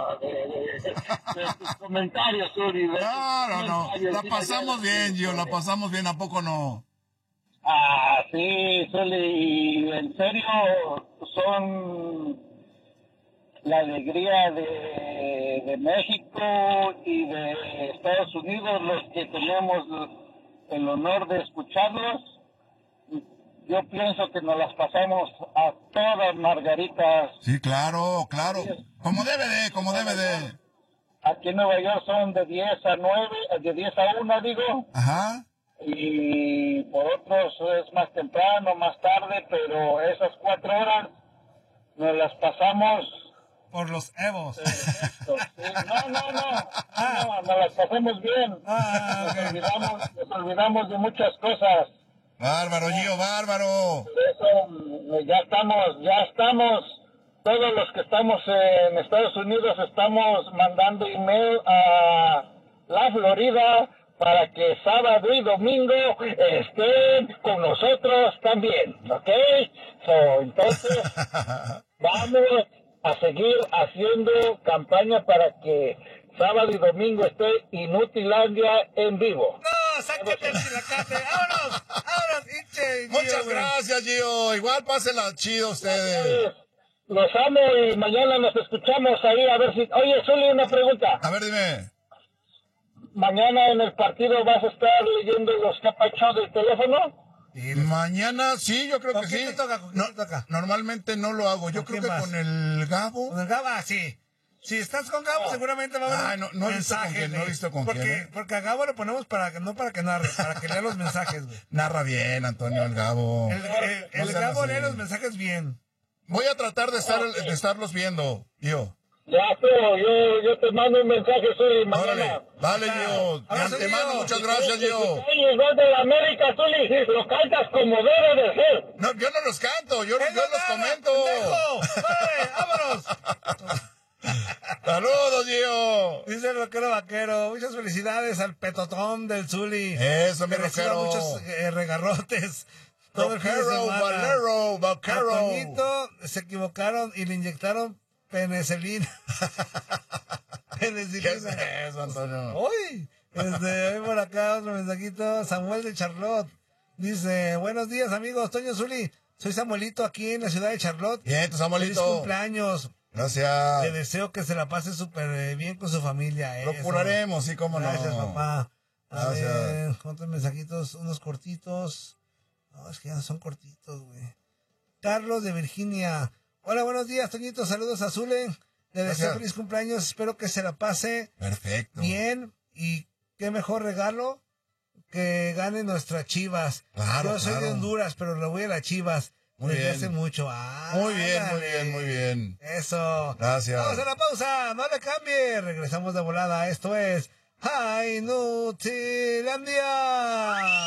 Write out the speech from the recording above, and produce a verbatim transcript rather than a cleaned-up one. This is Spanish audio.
de, de, de tus comentarios, Uri. No, no, no. La pasamos bien, Gio, la pasamos bien, ¿a poco no? Ah, sí, Zuli, y en serio son la alegría de, de México y de Estados Unidos los que tenemos el honor de escucharlos. Yo pienso que nos las pasamos a todas, Margaritas. Sí, claro, claro. Como debe de, como debe de. Aquí en Nueva York son de diez a nueve, de diez a una, digo. Ajá. Y por otros es más temprano, más tarde, pero esas cuatro horas nos las pasamos... Por los Evos. Perfecto, sí. No, no, no, no, nos las pasamos bien. Ah, Nos okay. olvidamos, nos olvidamos de muchas cosas. Bárbaro, Gio, bárbaro. Por eso ya estamos, ya estamos, todos los que estamos en Estados Unidos estamos mandando email a la Florida para que sábado y domingo estén con nosotros también, ¿ok? So, entonces, vamos a seguir haciendo campaña para que sábado y domingo esté Inutilandia en vivo. No, sácate el silacate. ¡Vámonos! ¡Vámonos, hinche! Muchas gracias, Gio. Igual pásenla chido ustedes. Los amo y mañana nos escuchamos ahí a ver si... Oye, solo una pregunta. A ver, dime. ¿Mañana en el partido vas a estar leyendo los capachos del teléfono? Mañana, sí, yo creo ¿Con que quién sí. te toca? ¿Con quién te toca? Normalmente no lo hago. Yo creo quién que vas? con el Gabo. Con el Gaba, sí. Si estás con Gabo, seguramente va a haber Ah, no, no he visto con mensaje. quién, no he visto con porque, quién, ¿eh? Porque a Gabo le ponemos para que, no para que narre, para que lea los mensajes, güey. Narra bien, Antonio, el Gabo. El, el, el No sean Gabo así. lee los mensajes bien. Voy a tratar de, estar, de estarlos viendo, Gio. Ya, pero yo, yo te mando un mensaje, soy mañana. Órale, vale, Gio. De Abrazo, antemano, Gio. muchas gracias, Gio. Oye, gol de la América, Zuli, lo cantas como debe de ser. No, yo no los canto, yo, ¡Él yo no los narra, comento. pendejo! ¡Vale, vámonos! Saludos, Gio. Dice el rockero vaquero, muchas felicidades al petotón del Zuli. Eso, mi Que reciba rockero. muchos eh, regarrotes. Todo el fin de Rockero, semana. valero, A vaquero. Toñito se equivocaron y le inyectaron penicilina. ¿Qué es Penicilina. eso, Antonio? Uy, este, voy por acá otro mensajito. Samuel de Charlotte dice, buenos días amigos, Toño Zuli. Soy Samuelito aquí en la ciudad de Charlotte. Bien, tu Feliz Samuelito. cumpleaños. Le Gracias. deseo que se la pase súper bien con su familia. Eso. Procuraremos, sí, cómo no. Gracias, papá. A Gracias. ver, otros mensajitos, unos cortitos. No, es que ya no son cortitos, güey. Carlos de Virginia. Hola, buenos días, Toñito. Saludos a Zule. Le deseo Gracias. feliz cumpleaños. Espero que se la pase Perfecto. bien. Y qué mejor regalo que gane nuestras Chivas. Claro, Yo soy claro. de Honduras, pero le voy a las Chivas. Muy desde bien. hace mucho. Ah, Muy bien, muy ándale. bien, muy bien. Eso. Gracias. Vamos a la pausa. No le cambie. Regresamos de volada. Esto es Inutilandia.